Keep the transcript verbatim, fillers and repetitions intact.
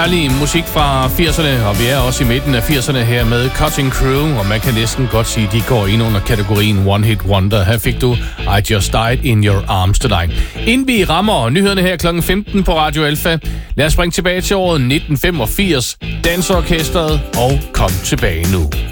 herlig musik fra firserne, og vi er også i midten af firserne her med Cutting Crew, og man kan næsten godt sige, at de går ind under kategorien One Hit Wonder. Her fik du I Just Died in Your Arms Tonight. Inden vi rammer nyhederne her klokken femten på Radio Alpha, lad os springe tilbage til året nitten femogfirs, Danseorkestret og Kom tilbage nu.